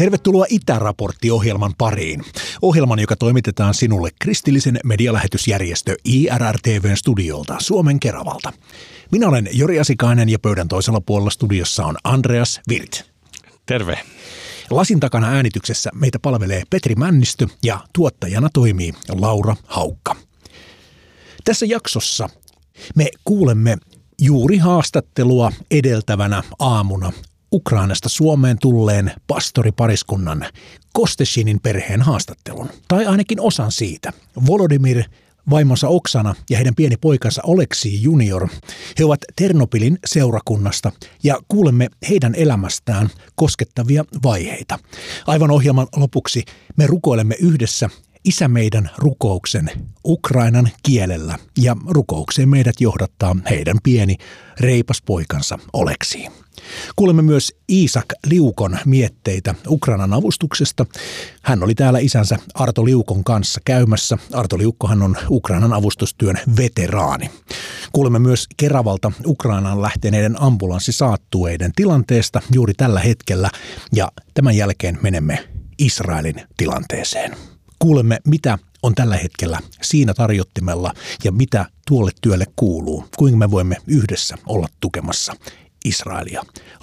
Tervetuloa Itäraportti-ohjelman pariin. Ohjelman, joka toimitetaan sinulle kristillisen medialähetysjärjestö IRR-TV:n studiolta Suomen Keravalta. Minä olen Jori Asikainen ja pöydän toisella puolella studiossa on Andreas Virt. Terve. Lasin takana äänityksessä meitä palvelee Petri Männistö ja tuottajana toimii Laura Haukka. Tässä jaksossa me kuulemme juuri haastattelua edeltävänä aamuna Ukrainasta Suomeen tulleen pastoripariskunnan Kosteshinin perheen haastattelun, tai ainakin osan siitä. Volodymyr, vaimonsa Oksana ja heidän pieni poikansa Oleksii junior. He ovat Ternopilin seurakunnasta ja kuulemme heidän elämästään koskettavia vaiheita. Aivan ohjelman lopuksi me rukoilemme yhdessä Isä meidän rukouksen ukrainan kielellä ja rukoukseen meidät johdattaa heidän pieni reipas poikansa Oleksii. Kuulemme myös Iisak Liukon mietteitä Ukrainan avustuksesta. Hän oli täällä isänsä Arto Liukon kanssa käymässä. Arto Liukkohan on Ukrainan avustustyön veteraani. Kuulemme myös Keravalta Ukrainaan lähteneiden ambulanssisaattueiden tilanteesta juuri tällä hetkellä ja tämän jälkeen menemme Israelin tilanteeseen. Kuulemme, mitä on tällä hetkellä siinä tarjottimella ja mitä tuolle työlle kuuluu. Kuinka me voimme yhdessä olla tukemassa Israelia,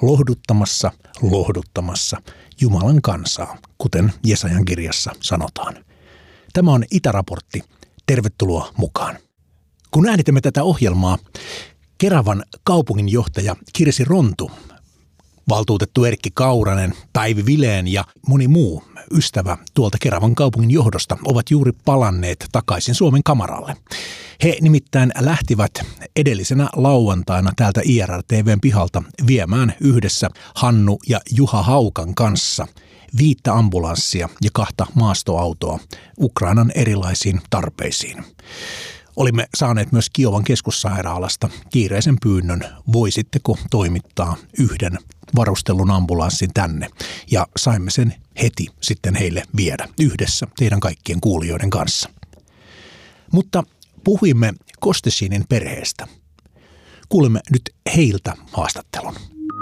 lohduttamassa Jumalan kansaa, kuten Jesajan kirjassa sanotaan. Tämä on Itäraportti. Tervetuloa mukaan. Kun äänitämme tätä ohjelmaa, Keravan kaupunginjohtaja Kirsi Rontu, valtuutettu Erkki Kauranen, Päivi Vileen ja moni muu ystävä tuolta Keravan kaupungin johdosta ovat juuri palanneet takaisin Suomen kamaralle. He nimittäin lähtivät edellisenä lauantaina täältä IRR-TV:n pihalta viemään yhdessä Hannu ja Juha Haukan kanssa 5 ambulanssia ja 2 maastoautoa Ukrainan erilaisiin tarpeisiin. Olimme saaneet myös Kiovan keskussairaalasta kiireisen pyynnön, voisitteko toimittaa 1 varustellun ambulanssin tänne, ja saimme sen heti sitten heille viedä yhdessä teidän kaikkien kuulijoiden kanssa. Mutta puhuimme Kosteshinin perheestä. Kuulemme nyt heiltä haastattelun.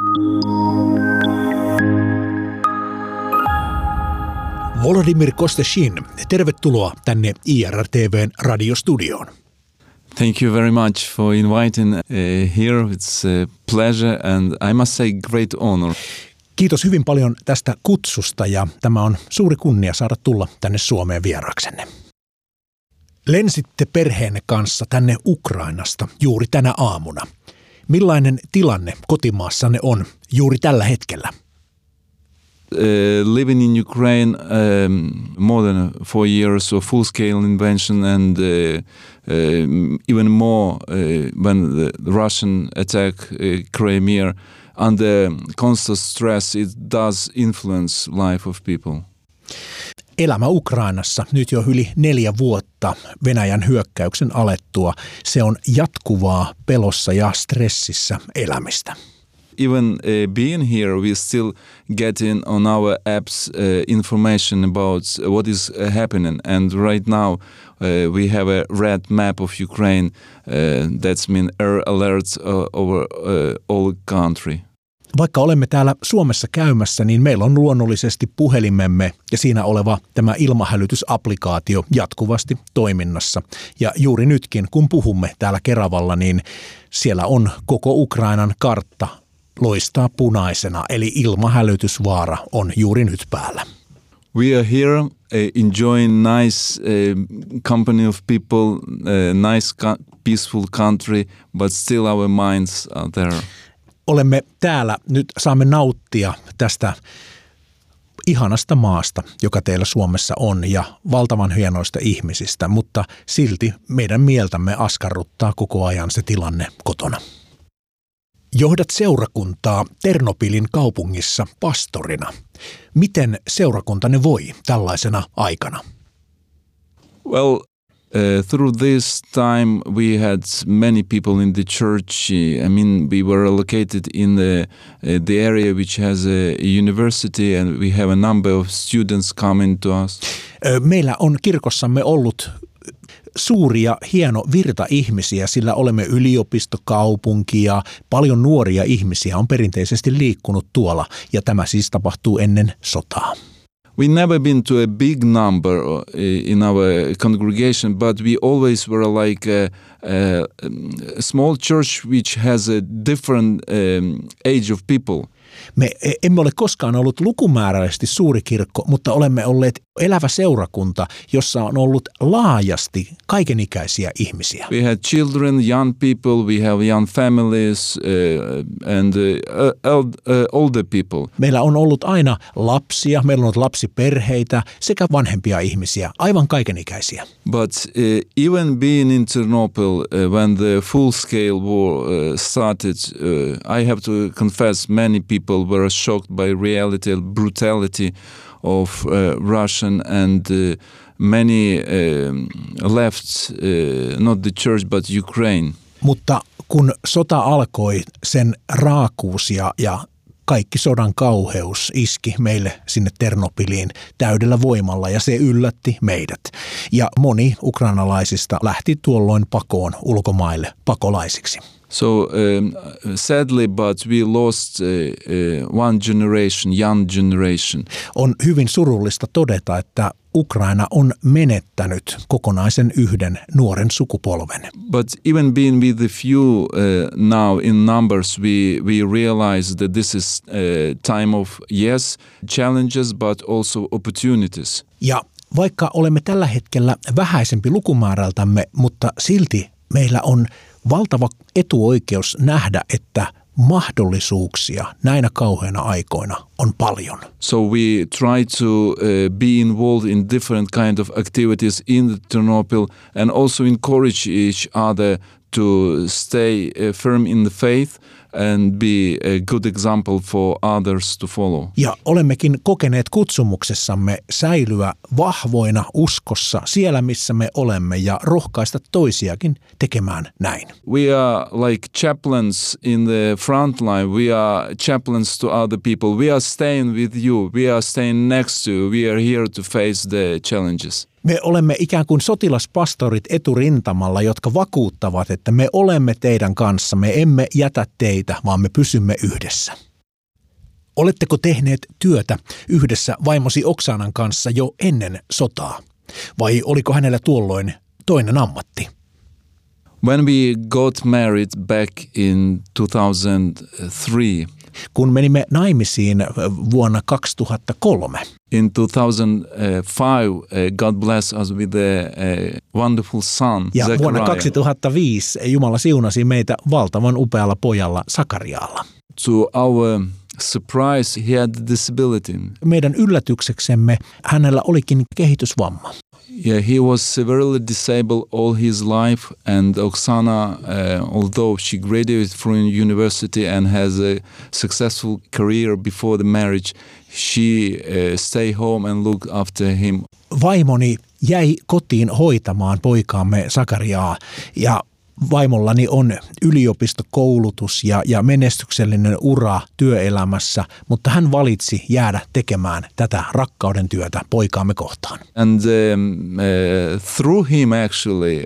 Volodymyr Kosteshin, tervetuloa tänne IRR-TV:n radiostudioon. Thank you very much for inviting here. It's a pleasure and I must say great honor. Kiitos hyvin paljon tästä kutsusta ja tämä on suuri kunnia saada tulla tänne Suomeen vieraaksenne. Lensitte perheenne kanssa tänne Ukrainasta juuri tänä aamuna. Millainen tilanne kotimaassanne on juuri tällä hetkellä? Living in Ukraine more than 4 years of full-scale invasion and even more when the Russian attack Crimea, under constant stress, it does influence life of people. Elämä Ukrainassa nyt jo yli 4 vuotta Venäjän hyökkäyksen alettua. Se on jatkuvaa pelossa ja stressissä elämistä. Even being here, we still getting on our apps information about what is happening. And right now we have a red map of Ukraine. That's mean air alerts over all country. Vaikka olemme täällä Suomessa käymässä, niin meillä on luonnollisesti puhelimemme ja siinä oleva tämä ilmahälytysapplikaatio jatkuvasti toiminnassa. Ja juuri nytkin, kun puhumme täällä Keravalla, niin siellä on koko Ukrainan kartta loistaa punaisena, eli ilmahälytysvaara on juuri nyt päällä. We are here enjoying nice company of people, nice peaceful country, but still our minds are there. Olemme täällä, nyt saamme nauttia tästä ihanasta maasta, joka teillä Suomessa on, ja valtavan hienoista ihmisistä, mutta silti meidän mieltämme askarruttaa koko ajan se tilanne kotona. Johdat seurakuntaa Ternopilin kaupungissa pastorina. Miten seurakuntanne voi tällaisena aikana? Well, through this time we had many people in the church. I mean, we were located in the area which has a university and we have a number of students coming to us. Meillä on kirkossamme ollut suuri ja hieno virta ihmisiä, sillä olemme yliopistokaupunki ja paljon nuoria ihmisiä on perinteisesti liikkunut tuolla, ja tämä siis tapahtuu ennen sotaa. We never been to a big number in our congregation, but we always were like a small church which has a different age of people. Me emme ole koskaan ollut lukumääräisesti suuri kirkko, mutta olemme olleet elävä seurakunta, jossa on ollut laajasti kaikenikäisiä ihmisiä. We had children, young people, we have young families and older people. Meillä on ollut aina lapsia, meillä on ollut lapsiperheitä sekä vanhempia ihmisiä, aivan kaikenikäisiä. But even being in Ternopil when the full-scale war started, I have to confess many people were shocked by reality and brutality of Russian and many left not the church but Ukraine. Mutta kun sota alkoi, sen raakuus ja kaikki sodan kauheus iski meille sinne Ternopiliin täydellä voimalla ja se yllätti meidät. Ja moni ukrainalaisista lähti tuolloin pakoon ulkomaille pakolaisiksi. So sadly, but we lost one generation, young generation. On hyvin surullista todeta, että Ukraina on menettänyt kokonaisen yhden nuoren sukupolven. But even being with the few now in numbers, we realize that this is a time of, yes, challenges, but also opportunities. Ja vaikka olemme tällä hetkellä vähäisempi lukumäärältämme, mutta silti meillä on valtava etuoikeus nähdä, että mahdollisuuksia näinä kauheina aikoina on paljon. So we try to be involved in different kind of activities in the Ternopil and also encourage each other to stay firm in the faith and be a good example for others to follow. Ja olemmekin kokeneet kutsumuksessamme säilyä vahvoina uskossa siellä, missä me olemme ja rohkaista toisiakin tekemään näin. We are like chaplains in the front line. We are chaplains to other people. We are staying with you. We are staying next to you. We are here to face the challenges. Me olemme ikään kuin sotilaspastorit eturintamalla, jotka vakuuttavat, että me olemme teidän kanssa, me emme jätä teitä, vaan me pysymme yhdessä. Oletteko tehneet työtä yhdessä vaimosi Oksanan kanssa jo ennen sotaa? Vai oliko hänellä tuolloin toinen ammatti? When we got married back in 2003, kun menimme naimisiin vuonna 2003. In 2005, God blessed us with a wonderful son, ja Zechariah. Vuonna 2005 Jumala siunasi meitä valtavan upealla pojalla Sakarialla. To our surprise, he had disability. Meidän yllätykseksemme hänellä olikin kehitysvamma. Yeah, he was severely disabled all his life, and Oksana, although she graduated from university and has a successful career before the marriage, she stayed home and looked after him. Vaimoni jäi kotiin hoitamaan poikaamme Sakariaa, ja vaimollani on yliopistokoulutus ja menestyksellinen ura työelämässä, mutta hän valitsi jäädä tekemään tätä rakkauden työtä poikaamme kohtaan. And through him actually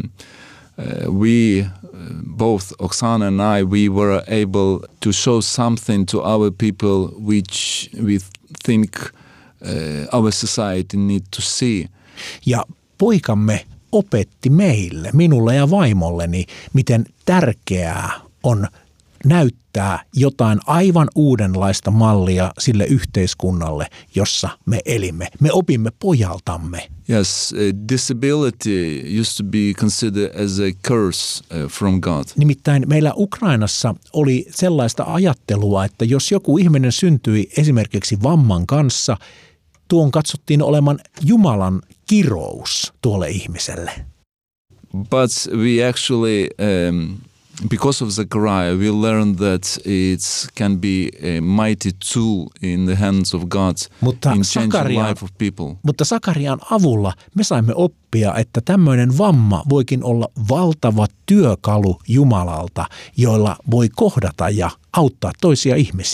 we both Oksana and I, we were able to show something to our people which we think our society need to see. Ja poikamme opetti meille, minulle ja vaimolleni, miten tärkeää on näyttää jotain aivan uudenlaista mallia sille yhteiskunnalle, jossa me elimme. Me opimme pojaltamme. Yes, disability used to be considered as a curse from God. Nimittäin meillä Ukrainassa oli sellaista ajattelua, että jos joku ihminen syntyi esimerkiksi vamman kanssa, tuon katsottiin olevan Jumalan kirous tuolle ihmiselle. But we actually, because of Zechariah, we learned that it can be a mighty tool in the hands of God in changing the life of people. Mutta Sakarian avulla me saimme oppia, että tämmöinen vamma voikin olla valtava työkalu Jumalalta, joilla voi kohdata ja auttaa toisia ihmisiä.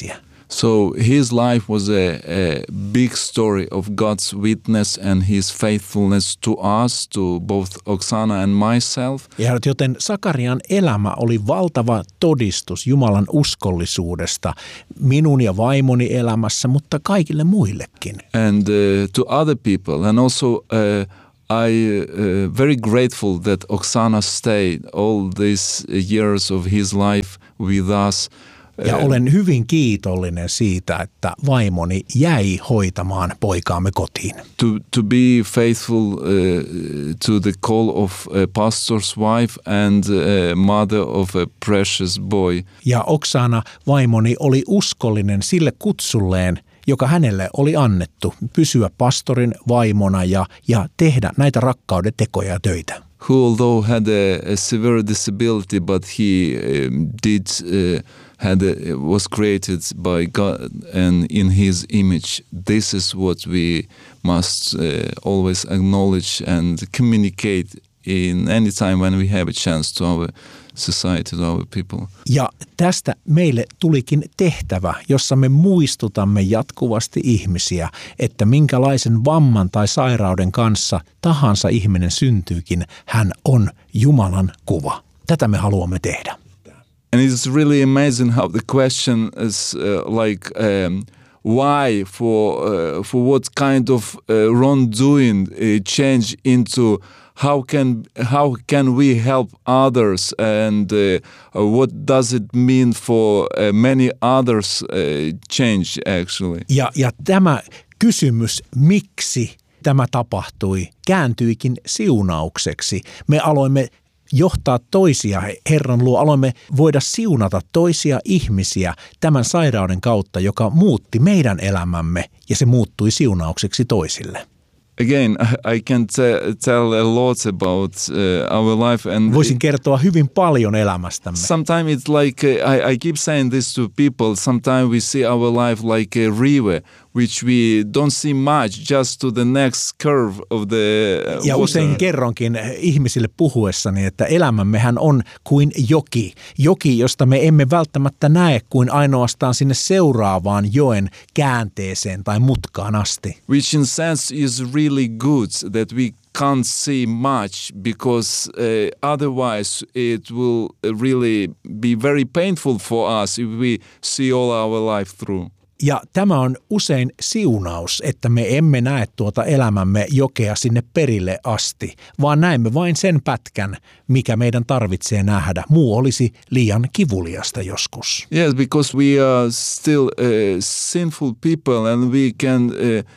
So his life was a big story of God's witness and his faithfulness to us, to both Oksana and myself. Ja joten Sakarian elämä oli valtava todistus Jumalan uskollisuudesta minun ja vaimoni elämässä, mutta kaikille muillekin. And to other people. And also I very grateful that Oksana stayed all these years of his life with us. Ja olen hyvin kiitollinen siitä, että vaimoni jäi hoitamaan poikaamme kotiin. To be faithful to the call of a pastor's wife and mother of a precious boy. Ja Oksana, vaimoni, oli uskollinen sille kutsulleen, joka hänelle oli annettu, pysyä pastorin vaimona ja tehdä näitä rakkauden tekoja ja töitä. Who although had a severe disability, but he was created by God and in his image. This is what we must always acknowledge and communicate in any time when we have a chance to our society, to our people. Ja tästä meille tulikin tehtävä, jossa me muistutamme jatkuvasti ihmisiä, että minkälaisen vamman tai sairauden kanssa tahansa ihminen syntyykin, hän on Jumalan kuva. Tätä me haluamme tehdä. And it's really amazing how the question is why, for what kind of wrongdoing change into how can we help others, and what does it mean for many others change actually? Ja tämä kysymys, miksi tämä tapahtui, kääntyikin siunaukseksi. Me aloimme johtaa toisia Herran luo, aloimme voida siunata toisia ihmisiä tämän sairauden kautta, joka muutti meidän elämämme ja se muuttui siunaukseksi toisille. Again, I can tell a lot about our life, and voisin kertoa hyvin paljon elämästämme. Sometimes it's like I keep saying this to people. Sometimes we see our life like a river, which we don't see much, just to the next curve of the water. Ja usein kerronkin ihmisille puhuessani, että elämämmehän on kuin joki, josta me emme välttämättä näe kuin ainoastaan sinne seuraavaan joen käänteeseen tai mutkaan asti. Which in sense is really good that we can't see much, because otherwise it will really be very painful for us if we see all our life through. Ja tämä on usein siunaus, että me emme näe tuota elämämme jokea sinne perille asti, vaan näemme vain sen pätkän, mikä meidän tarvitsee nähdä. Muu olisi liian kivuliasta joskus. Yes, because we are still sinful people, and we can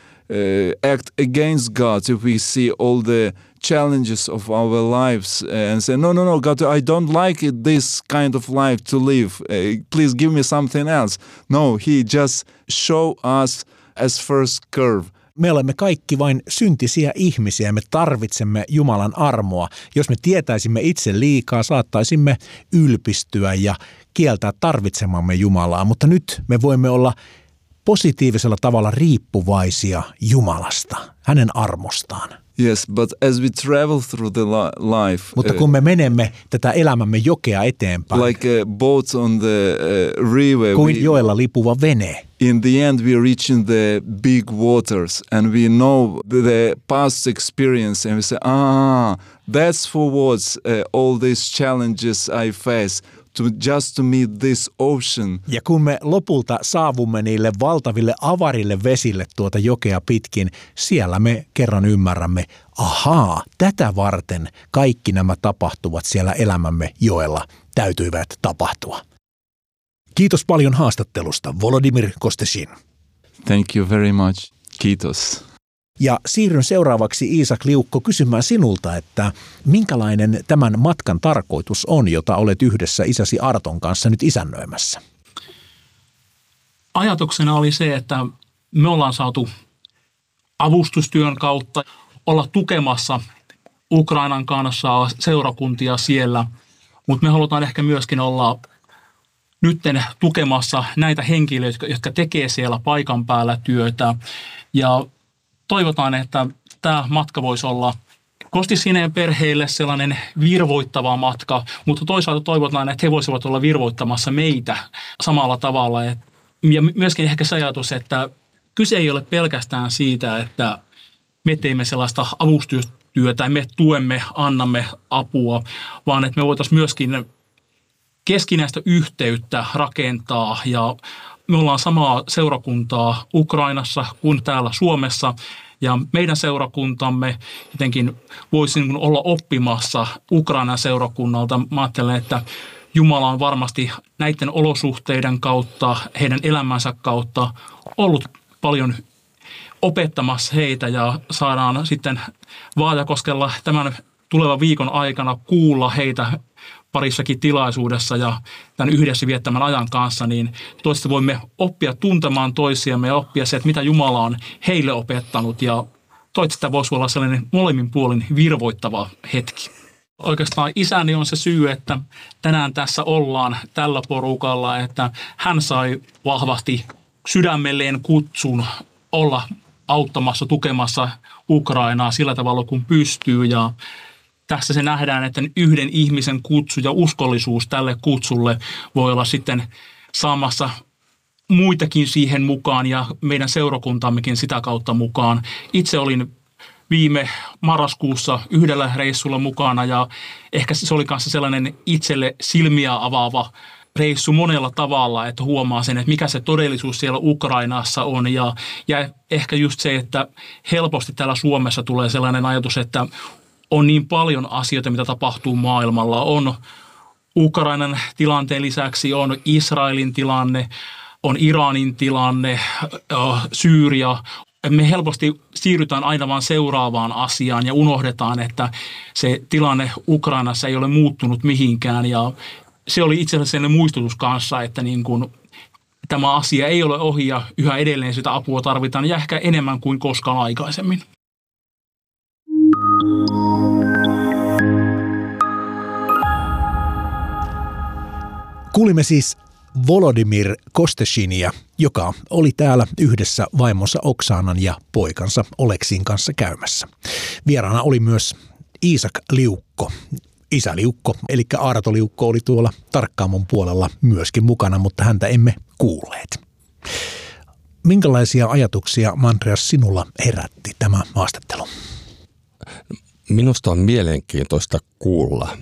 act against God if we see all the challenges of our lives and say, no, God, I don't like it, this kind of life to live. Please give me something else. No, he just show us as first curve. Me olemme kaikki vain syntisiä ihmisiä, me tarvitsemme Jumalan armoa. Jos me tietäisimme itse liikaa, saattaisimme ylpistyä ja kieltää tarvitsemamme Jumalaa, mutta nyt me voimme olla positiivisella tavalla riippuvaisia Jumalasta, hänen armostaan. Yes, but as we travel through the life, mutta kun me menemme tätä elämämme jokea eteenpäin, like a boat on the river, kuin joella lipuva vene, in the end we reach in the big waters, and we know the past experience, and we say, that's for what all these challenges I face. Just to meet this ocean. Ja kun me lopulta saavumme niille valtaville avarille vesille tuota jokea pitkin, siellä me kerran ymmärrämme, tätä varten kaikki nämä tapahtuvat siellä elämämme joella täytyivät tapahtua. Kiitos paljon haastattelusta, Volodymyr Kosteshin. Thank you very much. Kiitos. Ja siirryn seuraavaksi, Iisak Liukko, kysymään sinulta, että minkälainen tämän matkan tarkoitus on, jota olet yhdessä isäsi Arton kanssa nyt isännöimässä? Ajatuksena oli se, että me ollaan saatu avustustyön kautta olla tukemassa Ukrainan kanssa seurakuntia siellä, mutta me halutaan ehkä myöskin olla nytten tukemassa näitä henkilöitä, jotka tekee siellä paikan päällä työtä, ja toivotaan, että tämä matka voisi olla Kostissineen perheille sellainen virvoittava matka, mutta toisaalta toivotaan, että he voisivat olla virvoittamassa meitä samalla tavalla, Ja myöskin ehkä se ajatus, että kyse ei ole pelkästään siitä, että me teemme sellaista avustustyötä, me tuemme, annamme apua, vaan että me voitaisiin myöskin keskinäistä yhteyttä rakentaa ja me ollaan samaa seurakuntaa Ukrainassa kuin täällä Suomessa ja meidän seurakuntamme jotenkin voisi olla oppimassa Ukrainan seurakunnalta. Mä ajattelen, että Jumala on varmasti näiden olosuhteiden kautta, heidän elämänsä kautta ollut paljon opettamassa heitä ja saadaan sitten Vaajakoskella tämän tulevan viikon aikana kuulla heitä parissakin tilaisuudessa ja tämän yhdessä viettämän ajan kanssa, niin toista voimme oppia tuntemaan toisiamme ja oppia se, että mitä Jumala on heille opettanut ja toista sitä voisi olla sellainen molemmin puolin virvoittava hetki. Oikeastaan isäni on se syy, että tänään tässä ollaan tällä porukalla, että hän sai vahvasti sydämelleen kutsun olla auttamassa, tukemassa Ukrainaa sillä tavalla, kun pystyy. Ja tässä se nähdään, että yhden ihmisen kutsu ja uskollisuus tälle kutsulle voi olla sitten saamassa muitakin siihen mukaan ja meidän seurakuntammekin sitä kautta mukaan. Itse olin viime marraskuussa yhdellä reissulla mukana ja ehkä se oli kanssa sellainen itselle silmiä avaava reissu monella tavalla, että huomaa sen, että mikä se todellisuus siellä Ukrainassa on ja ehkä just se, että helposti täällä Suomessa tulee sellainen ajatus, että on niin paljon asioita, mitä tapahtuu maailmalla. On Ukrainan tilanteen lisäksi, on Israelin tilanne, on Iranin tilanne, Syyria. Me helposti siirrytään aina vaan seuraavaan asiaan ja unohdetaan, että se tilanne Ukrainassa ei ole muuttunut mihinkään. Ja se oli itse asiassa sellainen muistutus kanssa, että niin kuin tämä asia ei ole ohi ja yhä edelleen sitä apua tarvitaan ja ehkä enemmän kuin koskaan aikaisemmin. Kuulimme siis Volodymyr Kosteshinia, joka oli täällä yhdessä vaimonsa Oksanan ja poikansa Oleksin kanssa käymässä. Vieraana oli myös Iisak Liukko. Isä Liukko, eli Aarato Liukko oli tuolla Tarkkaamon puolella myöskin mukana, mutta häntä emme kuulleet. Minkälaisia ajatuksia, Andreas, sinulla herätti tämä haastattelu? Minusta on mielenkiintoista kuulla,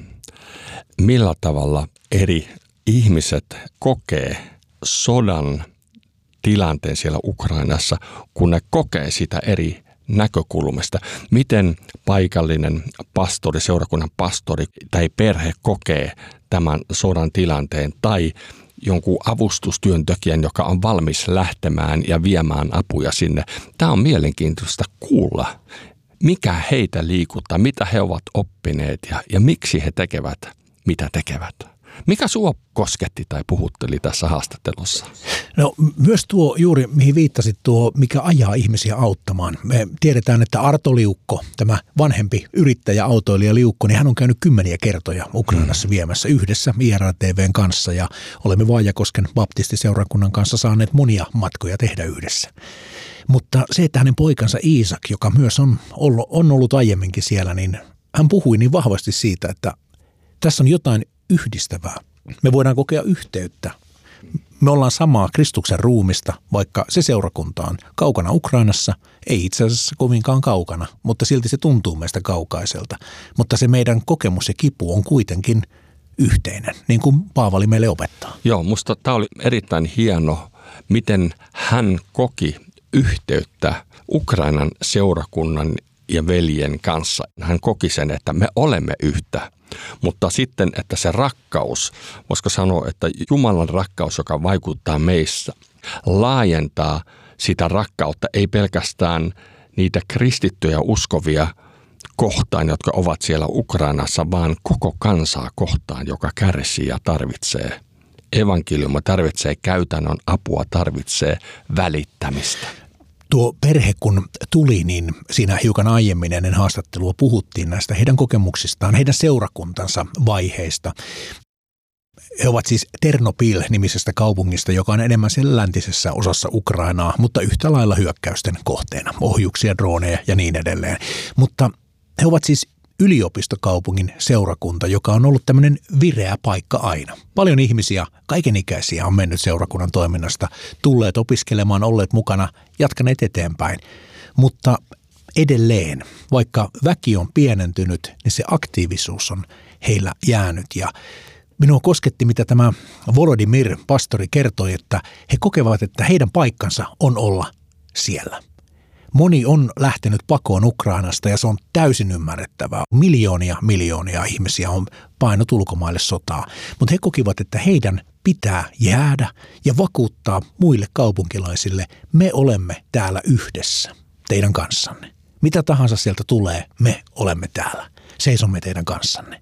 millä tavalla eri ihmiset kokee sodan tilanteen siellä Ukrainassa, kun ne kokee sitä eri näkökulmasta. Miten paikallinen pastori, seurakunnan pastori tai perhe kokee tämän sodan tilanteen tai jonkun avustustyöntekijän, joka on valmis lähtemään ja viemään apuja sinne. Tämä on mielenkiintoista kuulla, mikä heitä liikuttaa, mitä he ovat oppineet ja miksi he tekevät, mitä tekevät. Mikä sinua kosketti tai puhutteli tässä haastattelussa? No myös tuo juuri, mihin viittasit, tuo, mikä ajaa ihmisiä auttamaan. Me tiedetään, että Arto Liukko, tämä vanhempi yrittäjä, autoilija Liukko, niin hän on käynyt 10 kertoja Ukrainassa viemässä yhdessä IRTVn kanssa ja olemme Vaajakosken baptistiseurakunnan kanssa saaneet monia matkoja tehdä yhdessä. Mutta se, että hänen poikansa Iisak, joka myös on ollut aiemminkin siellä, niin hän puhui niin vahvasti siitä, että tässä on jotain yhdistävää. Me voidaan kokea yhteyttä. Me ollaan samaa Kristuksen ruumista, vaikka se seurakunta on kaukana Ukrainassa, ei itse asiassa kovinkaan kaukana, mutta silti se tuntuu meistä kaukaiselta. Mutta se meidän kokemus ja kipu on kuitenkin yhteinen, niin kuin Paavali meille opettaa. Joo, musta tämä oli erittäin hieno, miten hän koki yhteyttä Ukrainan seurakunnan ja veljen kanssa. Hän koki sen, että me olemme yhtä. Mutta sitten, että se rakkaus, voisiko sanoa, että Jumalan rakkaus, joka vaikuttaa meissä, laajentaa sitä rakkautta, ei pelkästään niitä kristittyjä uskovia kohtaan, jotka ovat siellä Ukrainassa, vaan koko kansaa kohtaan, joka kärsii ja tarvitsee evankeliumia, tarvitsee käytännön apua, tarvitsee välittämistä. Tuo perhe kun tuli, niin siinä hiukan aiemmin ennen haastattelua puhuttiin näistä heidän kokemuksistaan, heidän seurakuntansa vaiheista. He ovat siis Ternopil-nimisestä kaupungista, joka on enemmän siellä läntisessä osassa Ukrainaa, mutta yhtä lailla hyökkäysten kohteena, ohjuksia, droneja ja niin edelleen. Mutta he ovat siis yliopistokaupungin seurakunta, joka on ollut tämmöinen vireä paikka aina. Paljon ihmisiä, kaikenikäisiä on mennyt seurakunnan toiminnasta, tulleet opiskelemaan, olleet mukana, jatkaneet eteenpäin. Mutta edelleen, vaikka väki on pienentynyt, niin se aktiivisuus on heillä jäänyt. Ja minua kosketti, mitä tämä Volodymyr, pastori, kertoi, että he kokevat, että heidän paikkansa on olla siellä. Moni on lähtenyt pakoon Ukrainasta ja se on täysin ymmärrettävää. Miljoonia ihmisiä on painut ulkomaille sotaa, mutta he kokivat, että heidän pitää jäädä ja vakuuttaa muille kaupunkilaisille, me olemme täällä yhdessä teidän kanssanne. Mitä tahansa sieltä tulee, me olemme täällä, seisomme teidän kanssanne.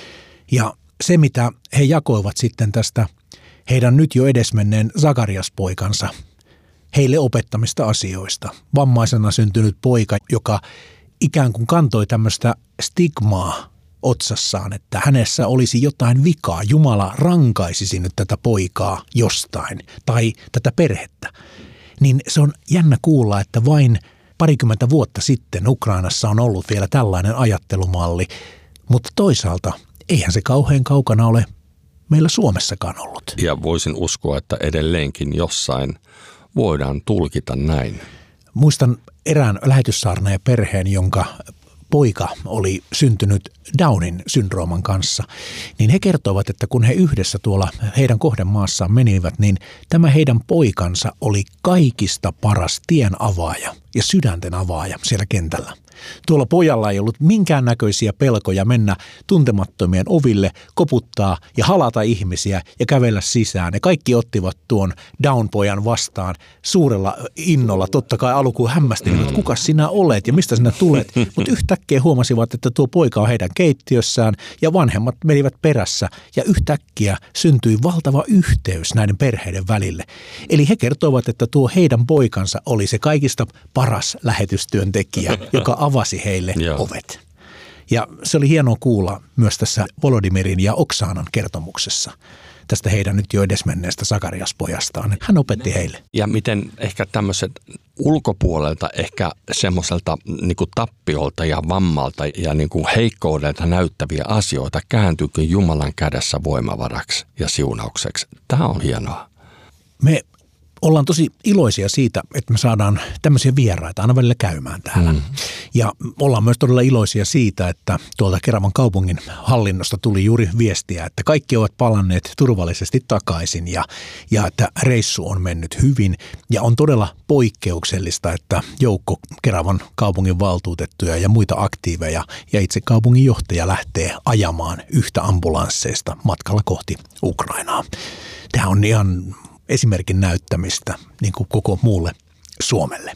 Ja se, mitä he jakoivat sitten tästä heidän nyt jo edesmenneen Zakarias-poikansa heille opettamista asioista. Vammaisena syntynyt poika, joka ikään kuin kantoi tämmöistä stigmaa otsassaan, että hänessä olisi jotain vikaa. Jumala rankaisisi nyt tätä poikaa jostain tai tätä perhettä. Niin se on jännä kuulla, että vain parikymmentä vuotta sitten Ukrainassa on ollut vielä tällainen ajattelumalli, mutta toisaalta eihän se kauhean kaukana ole meillä Suomessakaan ollut. Ja voisin uskoa, että edelleenkin jossain voidaan tulkita näin. Muistan erään lähetyssaarnaajan perheen, jonka poika oli syntynyt Downin syndrooman kanssa, niin he kertoivat, että kun he yhdessä tuolla heidän kohdemaassaan menivät, niin tämä heidän poikansa oli kaikista paras tien avaaja ja sydänten avaaja siellä kentällä. Tuolla pojalla ei ollut minkäännäköisiä pelkoja mennä tuntemattomien oville, koputtaa ja halata ihmisiä ja kävellä sisään. Ne kaikki ottivat tuon Down-pojan vastaan suurella innolla. Totta kai alkuun hämmästelivät, että kuka sinä olet ja mistä sinä tulet. Mutta yhtäkkiä huomasivat, että tuo poika on heidän keittiössään ja vanhemmat menivät perässä. Ja yhtäkkiä syntyi valtava yhteys näiden perheiden välille. Eli he kertoivat, että tuo heidän poikansa oli se kaikista paras lähetystyöntekijä, joka avasi heille ovet. Ja se oli hienoa kuulla myös tässä Volodymyrin ja Oksanan kertomuksessa tästä heidän nyt jo edesmenneestä Zakarias-pojastaan. Hän opetti heille. Ja miten ehkä tämmöiset ulkopuolelta ehkä semmoiselta niin kuin tappiolta ja vammalta ja niin kuin heikkoudelta näyttäviä asioita kääntyykin Jumalan kädessä voimavaraksi ja siunaukseksi. Tämä on hienoa. Me ollaan tosi iloisia siitä, että me saadaan tämmöisiä vieraita aina välillä käymään täällä. Ja ollaan myös todella iloisia siitä, että tuolta Keravan kaupungin hallinnosta tuli juuri viestiä, että kaikki ovat palanneet turvallisesti takaisin ja että reissu on mennyt hyvin. Ja on todella poikkeuksellista, että joukko Keravan kaupungin valtuutettuja ja muita aktiiveja ja itse kaupungin johtaja lähtee ajamaan yhtä ambulansseista matkalla kohti Ukrainaa. Tämä on ihan esimerkin näyttämistä niin kuin koko muulle Suomelle.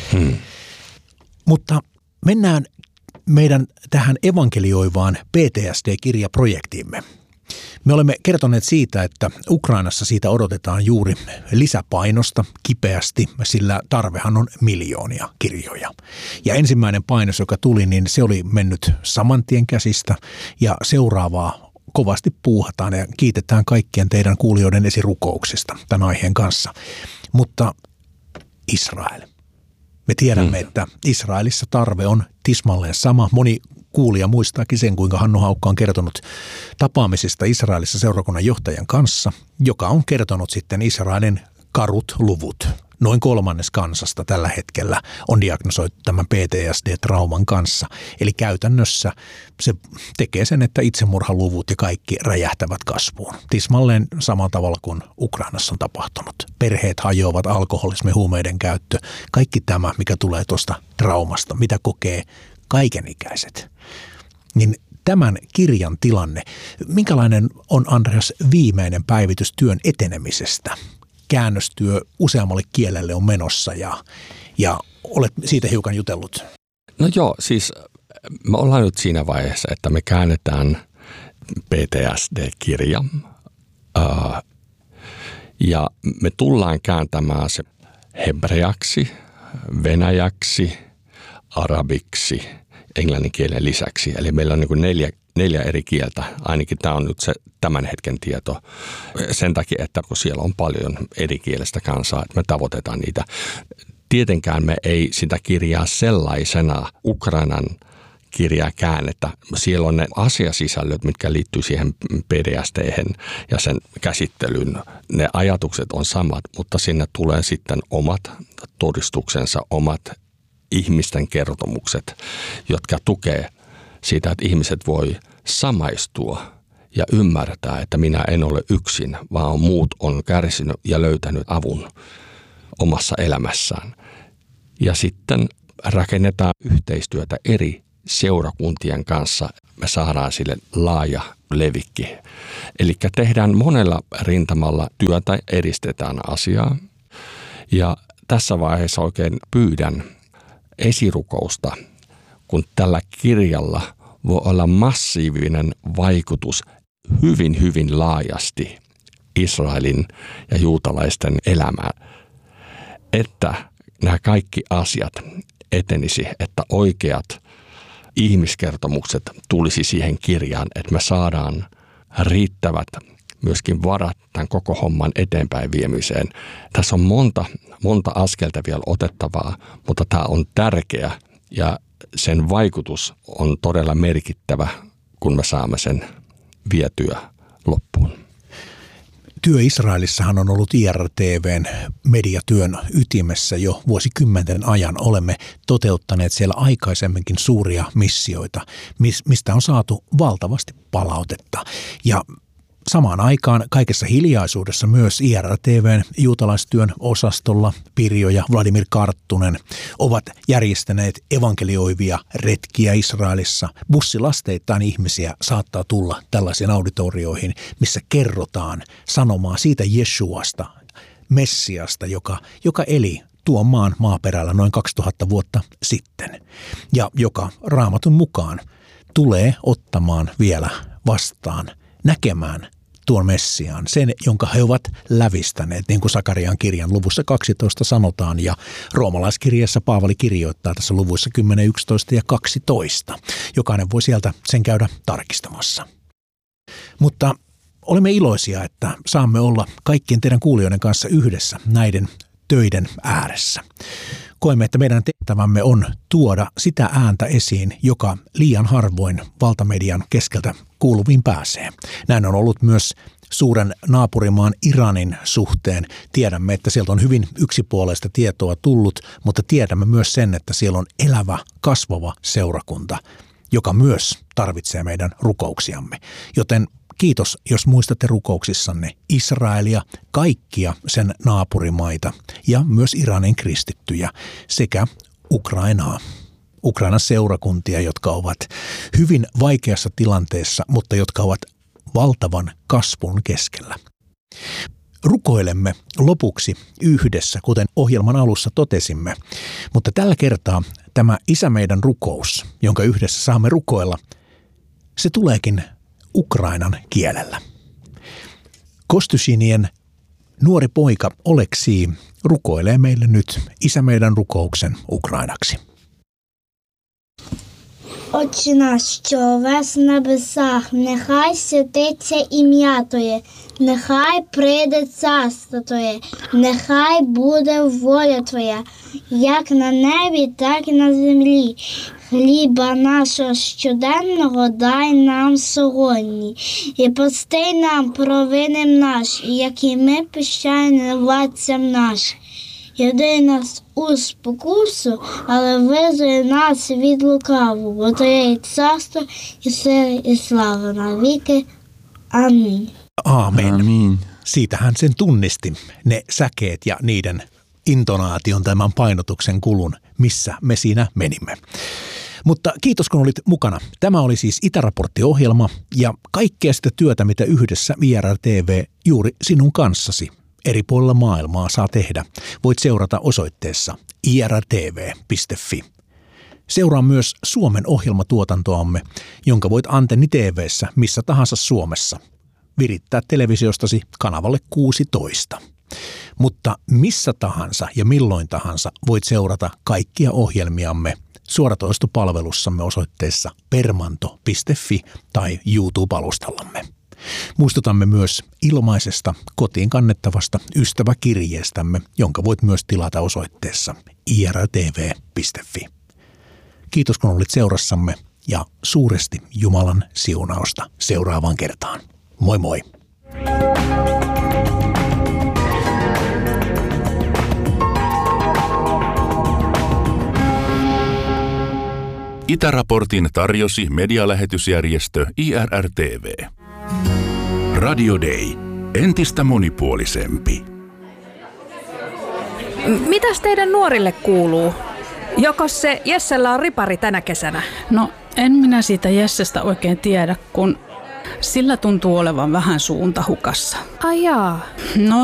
Mutta mennään meidän tähän evankelioivaan PTSD-kirjaprojektiimme. Me olemme kertoneet siitä, että Ukrainassa siitä odotetaan juuri lisäpainosta kipeästi, sillä tarvehan on miljoonia kirjoja. Ja ensimmäinen painos, joka tuli, niin se oli mennyt saman tien käsistä ja seuraavaa kovasti puuhataan ja kiitetään kaikkien teidän kuulijoiden esirukouksista tämän aiheen kanssa. Mutta Israel. Me tiedämme, että Israelissa tarve on tismalleen sama. Moni kuulija muistaakin sen, kuinka Hannu Haukka on kertonut tapaamisista Israelissa seurakunnan johtajan kanssa, joka on kertonut sitten Israelin karut luvut. Noin 1/3 kansasta tällä hetkellä on diagnosoitu tämän PTSD-trauman kanssa. Eli käytännössä se tekee sen, että itsemurhaluvut ja kaikki räjähtävät kasvuun. Tismalleen samalla tavalla kuin Ukrainassa on tapahtunut. Perheet hajoavat, alkoholismi, huumeiden käyttö. Kaikki tämä, mikä tulee tuosta traumasta, mitä kokee kaikenikäiset. Niin tämän kirjan tilanne, minkälainen on, Andreas, viimeinen päivitys työn etenemisestä? Käännöstyö useammalle kielelle on menossa ja olet siitä hiukan jutellut. No joo, siis me ollaan nyt siinä vaiheessa, että me käännetään PTSD-kirja ja me tullaan kääntämään se hebreaksi, venäjäksi, arabiksi, englannin kielen lisäksi. Eli meillä on niin kuin neljä eri kieltä, ainakin tämä on nyt se tämän hetken tieto. Sen takia, että kun siellä on paljon eri kielestä kansaa, että me tavoitetaan niitä. Tietenkään me ei sitä kirjaa sellaisena Ukrainan kirjaa käännetä. Siellä on ne asiasisällöt, mitkä liittyy siihen PDST:hen ja sen käsittelyyn. Ne ajatukset on samat, mutta sinne tulee sitten omat todistuksensa, omat ihmisten kertomukset, jotka tukee sitä, että ihmiset voi samaistua ja ymmärtää, että minä en ole yksin, vaan muut on kärsinyt ja löytänyt avun omassa elämässään. Ja sitten rakennetaan yhteistyötä eri seurakuntien kanssa. Me saadaan sille laaja levikki. Eli tehdään monella rintamalla työtä, edistetään asiaa. Ja tässä vaiheessa oikein pyydän esirukousta, kun tällä kirjalla voi olla massiivinen vaikutus hyvin, hyvin laajasti Israelin ja juutalaisten elämään. Että nämä kaikki asiat etenisi, että oikeat ihmiskertomukset tulisi siihen kirjaan, että me saadaan riittävät myöskin varat tämän koko homman eteenpäin viemiseen. Tässä on monta askelta vielä otettavaa, mutta tämä on tärkeä ja sen vaikutus on todella merkittävä, kun me saamme sen vietyä loppuun. Työ Israelissahan on ollut IRTV:n mediatyön ytimessä jo vuosikymmenten ajan. Olemme toteuttaneet siellä aikaisemminkin suuria missioita, mistä on saatu valtavasti palautetta. Ja samaan aikaan kaikessa hiljaisuudessa myös IRTV:n juutalaistyön osastolla Pirjo ja Vladimir Karttunen ovat järjestäneet evankelioivia retkiä Israelissa. Bussilasteittain ihmisiä saattaa tulla tällaisiin auditorioihin, missä kerrotaan sanomaa siitä Jeshuasta, Messiasta, joka eli tuon maan maaperällä noin 2000 vuotta sitten ja joka Raamatun mukaan tulee ottamaan vielä vastaan, näkemään tuon Messiaan, sen, jonka he ovat lävistäneet, niin kuin Sakarian kirjan luvussa 12 sanotaan, ja roomalaiskirjassa Paavali kirjoittaa tässä luvuissa 10, 11 ja 12. Jokainen voi sieltä sen käydä tarkistamassa. Mutta olemme iloisia, että saamme olla kaikkien teidän kuulijoiden kanssa yhdessä näiden töiden ääressä. Koemme, että meidän tehtävämme on tuoda sitä ääntä esiin, joka liian harvoin valtamedian keskeltä kuuluviin pääsee. Näin on ollut myös suuren naapurimaan Iranin suhteen. Tiedämme, että sieltä on hyvin yksipuolista tietoa tullut, mutta tiedämme myös sen, että siellä on elävä, kasvava seurakunta, joka myös tarvitsee meidän rukouksiamme. Joten kiitos, jos muistatte rukouksissanne Israelia, kaikkia sen naapurimaita ja myös Iranin kristittyjä sekä Ukrainaa. Ukrainan seurakuntia, jotka ovat hyvin vaikeassa tilanteessa, mutta jotka ovat valtavan kasvun keskellä. Rukoilemme lopuksi yhdessä, kuten ohjelman alussa totesimme, mutta tällä kertaa tämä Isä meidän rukous, jonka yhdessä saamme rukoilla, se tuleekin Ukrainan kielellä. Kostyshinien nuori poika Oleksii rukoilee meille nyt Isä meidän rukouksen ukrainaksi. Отче наш, що у вас в небесах, нехай святиться ім'я Твоє, нехай прийде царство Твоє, нехай буде воля Твоя, як на небі, так і на землі. Хліба нашого щоденного дай нам сьогодні, і прости нам провини наші, як і ми прощаємо винуватцям нашим. І веди нас у спокусу, але визволи нас від лукавого, бо Твоє і царство, і сила, і слава навіки. Амінь. Aamen. Amiin. Siitähän sen tunnisti ne säkeet ja niiden intonaation, tämän painotuksen kulun, missä me siinä menimme. Mutta kiitos, kun olit mukana. Tämä oli siis Itäraportti-ohjelma ja kaikkea sitä työtä, mitä yhdessä IRTV juuri sinun kanssasi eri puolilla maailmaa saa tehdä. Voit seurata osoitteessa irtv.fi. Seuraa myös Suomen ohjelmatuotantoamme, jonka voit Antenni TV:ssä missä tahansa Suomessa virittää televisiostasi kanavalle 16. Mutta missä tahansa ja milloin tahansa voit seurata kaikkia ohjelmiamme suoratoistopalvelussamme osoitteessa permanto.fi tai YouTube-alustallamme. Muistutamme myös ilmaisesta kotiin kannettavasta ystäväkirjeestämme, jonka voit myös tilata osoitteessa irtv.fi. Kiitos, kun olit seurassamme ja suuresti Jumalan siunausta seuraavaan kertaan. Moi moi! Itäraportin tarjosi medialähetysjärjestö IRR-TV. Radio Day. Entistä monipuolisempi. Mitäs teidän nuorille kuuluu? Jokos se Jessellä on ripari tänä kesänä? No, en minä siitä Jessestä oikein tiedä, kun sillä tuntuu olevan vähän suunta hukassa. Ai jaa. No,